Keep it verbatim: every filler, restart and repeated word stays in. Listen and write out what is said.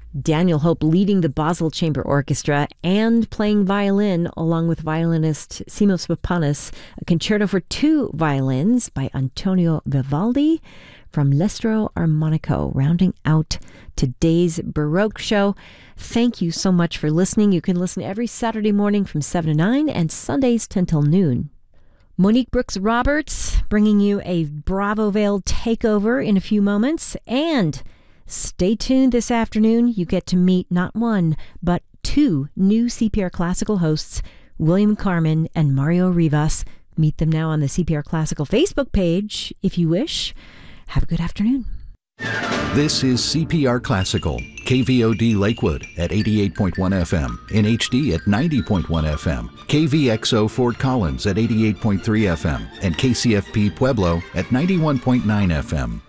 Daniel Hope leading the Basel Chamber Orchestra and playing violin along with violinist Simos Papanis, a concerto for two violins by Antonio Vivaldi from L'Estro Armonico, rounding out today's Baroque show. Thank you so much for listening. You can listen every Saturday morning from seven to nine and Sundays ten till noon. Monique Brooks Roberts bringing you a Bravo Veil takeover in a few moments. And stay tuned this afternoon. You get to meet not one, but two new C P R Classical hosts, William Carmen and Mario Rivas. Meet them now on the C P R Classical Facebook page if you wish. Have a good afternoon. This is C P R Classical, K V O D Lakewood at eighty-eight point one F M, in H D at ninety point one F M, K V X O Fort Collins at eighty-eight point three F M, and K C F P Pueblo at ninety-one point nine F M.